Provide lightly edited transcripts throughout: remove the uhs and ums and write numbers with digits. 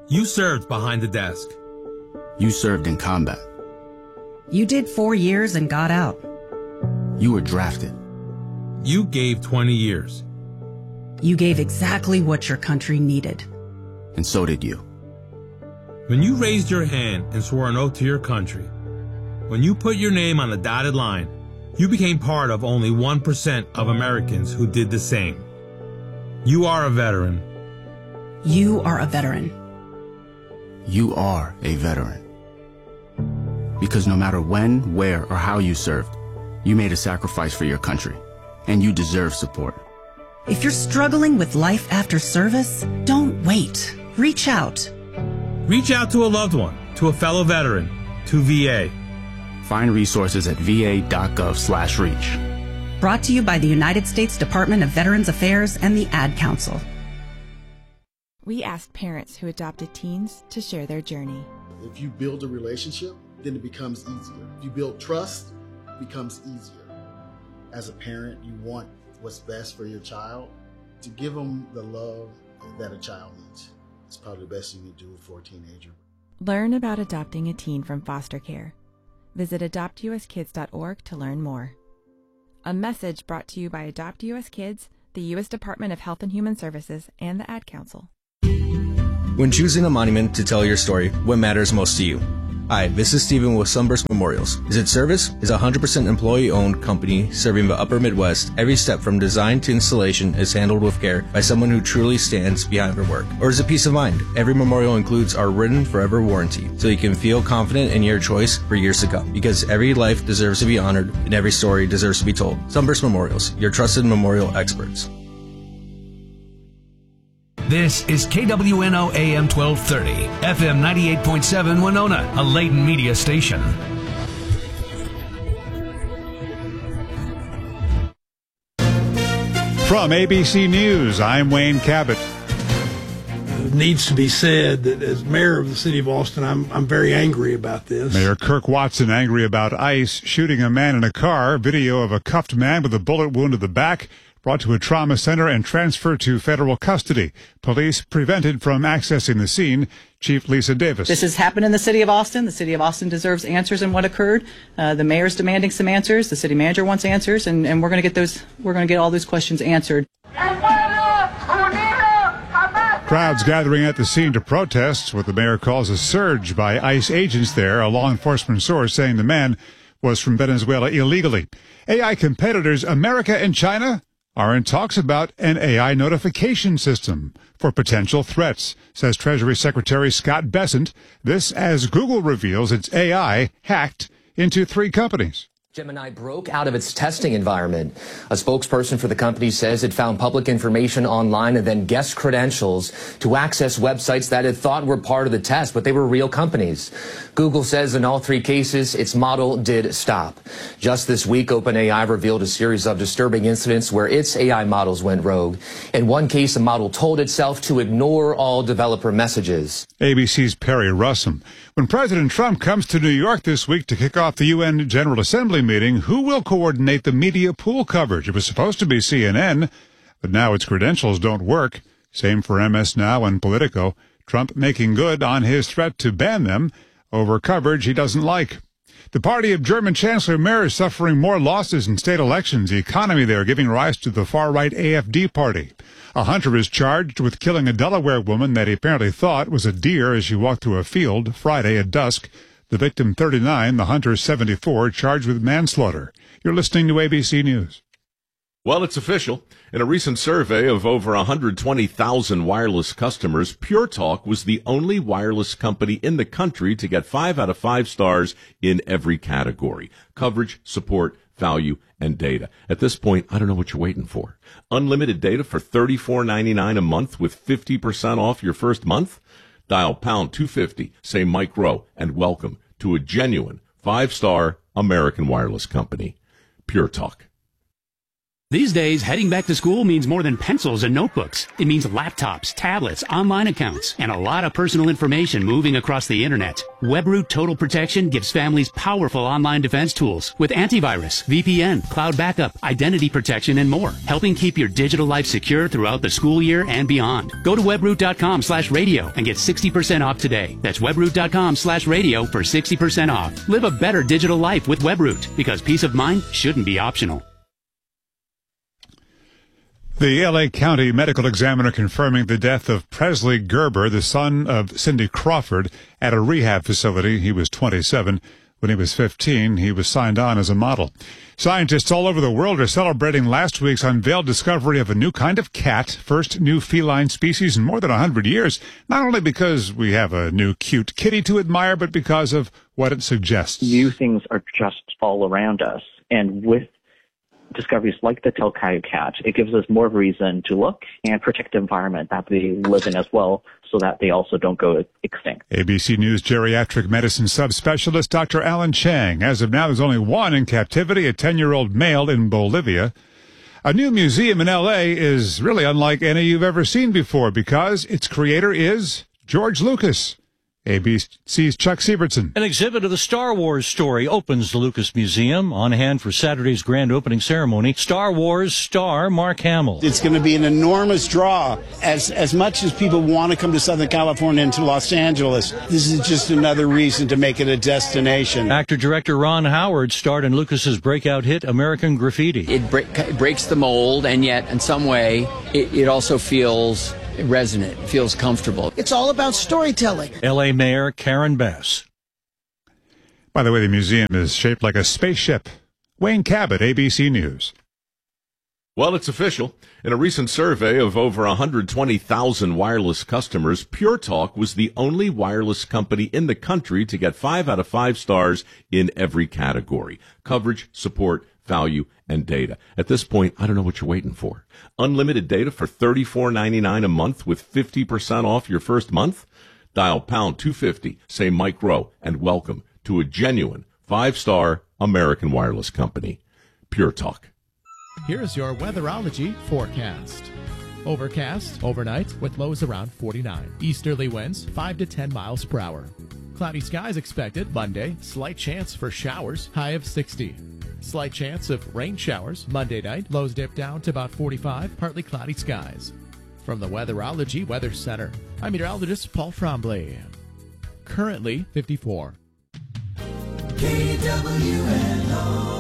You served behind the desk. You served in combat. You did 4 years and got out. You were drafted. You gave 20 years. You gave exactly what your country needed. And so did you. When you raised your hand and swore an oath to your country, when you put your name on the dotted line, you became part of only 1% of Americans who did the same. You are a veteran. You are a veteran. You are a veteran. Because no matter when, where, or how you served, you made a sacrifice for your country, and you deserve support. If you're struggling with life after service, don't wait. Reach out. Reach out to a loved one, to a fellow veteran, to VA. Find resources at va.gov/reach. Brought to you by the United States Department of Veterans Affairs and the Ad Council. We asked parents who adopted teens to share their journey. If you build a relationship, then it becomes easier. If you build trust, it becomes easier. As a parent, you want what's best for your child. To give them the love that a child needs. It's probably the best you can do for a teenager. Learn about adopting a teen from foster care. Visit adoptuskids.org to learn more. A message brought to you by Adopt US Kids, the U.S. Department of Health and Human Services, and the Ad Council. When choosing a monument to tell your story, what matters most to you? Hi, this is Stephen with Sunburst Memorials. Is it service? Is a 100% employee-owned company serving the upper Midwest. Every step from design to installation is handled with care by someone who truly stands behind their work. Or is it peace of mind? Every memorial includes our written forever warranty, so you can feel confident in your choice for years to come. Because every life deserves to be honored, and every story deserves to be told. Sunburst Memorials, your trusted memorial experts. This is KWNO AM 1230, FM 98.7 Winona, a Layton media station. From ABC News, I'm Wayne Cabot. It needs to be said that as mayor of the city of Austin, I'm very angry about this. Mayor Kirk Watson angry about ICE shooting a man in a car. Video of a cuffed man with a bullet wound to the back brought to a trauma center and transferred to federal custody. Police prevented from accessing the scene. Chief Lisa Davis. This has happened in the city of Austin. The city of Austin deserves answers in what occurred. The mayor's demanding some answers. The city manager wants answers, and we're going to get those. We're going to get all those questions answered. Crowds gathering at the scene to protest what the mayor calls a surge by ICE agents there. A law enforcement source saying the man was from Venezuela illegally. AI competitors America and China are in talks about an AI notification system for potential threats, says Treasury Secretary Scott Bessent. This as Google reveals its AI hacked into 3 companies. Gemini broke out of its testing environment. A spokesperson for the company says it found public information online and then guessed credentials to access websites that it thought were part of the test, but they were real companies. Google says in all 3 cases, its model did stop. Just this week, OpenAI revealed a series of disturbing incidents where its AI models went rogue. In one case, a model told itself to ignore all developer messages. ABC's Perry Russum. When President Trump comes to New York this week to kick off the UN General Assembly meeting, who will coordinate the media pool coverage? It was supposed to be CNN, but now its credentials don't work. Same for MS Now and Politico. Trump making good on his threat to ban them over coverage he doesn't like. The party of German Chancellor Merz is suffering more losses in state elections. The economy there giving rise to the far-right AfD party. A hunter is charged with killing a Delaware woman that he apparently thought was a deer as she walked through a field Friday at dusk. The victim, 39, the hunter, 74, charged with manslaughter. You're listening to ABC News. Well, it's official. In a recent survey of over 120,000 wireless customers, Pure Talk was the only wireless company in the country to get 5 out of 5 stars in every category: coverage, support, value, and data. At this point, I don't know what you're waiting for. Unlimited data for $34.99 a month with 50% off your first month? Dial pound 250, say Mike Rowe, and welcome to a genuine 5-star American wireless company, Pure Talk. These days, heading back to school means more than pencils and notebooks. It means laptops, tablets, online accounts, and a lot of personal information moving across the internet. WebRoot Total Protection gives families powerful online defense tools with antivirus, VPN, cloud backup, identity protection, and more, helping keep your digital life secure throughout the school year and beyond. Go to webroot.com/radio and get 60% off today. That's webroot.com/radio for 60% off. Live a better digital life with WebRoot, because peace of mind shouldn't be optional. The L.A. County medical examiner confirming the death of Presley Gerber, the son of Cindy Crawford, at a rehab facility. He was 27. When he was 15, he was signed on as a model. Scientists all over the world are celebrating last week's unveiled discovery of a new kind of cat, first new feline species in more than 100 years, not only because we have a new cute kitty to admire, but because of what it suggests. New things are just all around us, and with discoveries like the Telkau cat, it gives us more reason to look and protect the environment that they live in as well, so that they also don't go extinct. ABC News geriatric medicine subspecialist Dr. Alan Chang. As of now, there's only one in captivity, a 10-year-old male in Bolivia. A new museum in L.A. is really unlike any you've ever seen before because its creator is George Lucas. ABC's Chuck Sievertson. An exhibit of the Star Wars story opens the Lucas Museum. On hand for Saturday's grand opening ceremony, Star Wars star Mark Hamill. It's going to be an enormous draw. As much as people want to come to Southern California and to Los Angeles, this is just another reason to make it a destination. Actor-director Ron Howard starred in Lucas's breakout hit American Graffiti. It breaks the mold, and yet in some way it also feels resonant, feels comfortable. It's all about storytelling. L.A. Mayor Karen Bass. By the way, the museum is shaped like a spaceship. Wayne Cabot, ABC News. Well, it's official. In a recent survey of over 120,000 wireless customers, Pure Talk was the only wireless company in the country to get 5 out of 5 stars in every category: coverage, support, value, and data. At this point, I don't know what you're waiting for. Unlimited data for $34.99 a month with 50% off your first month? Dial pound 250, say Mike Rowe, and welcome to a genuine 5-star American wireless company. Pure Talk. Here's your weatherology forecast. Overcast overnight with lows around 49. Easterly winds 5 to 10 miles per hour. Cloudy skies expected Monday. Slight chance for showers, high of 60. Slight chance of rain showers Monday night. Lows dip down to about 45. Partly cloudy skies. From the Weatherology Weather Center, I'm meteorologist Paul Trombley. Currently 54. KWNO.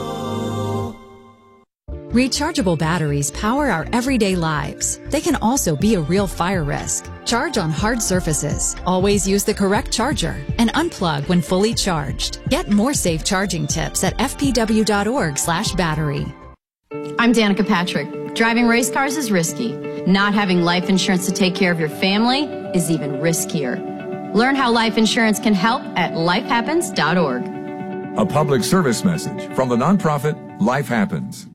Rechargeable batteries power our everyday lives. They can also be a real fire risk. Charge on hard surfaces. Always use the correct charger and unplug when fully charged. Get more safe charging tips at fpw.org/battery. I'm Danica Patrick. Driving race cars is risky. Not having life insurance to take care of your family is even riskier. Learn how life insurance can help at lifehappens.org. A public service message from the nonprofit Life Happens.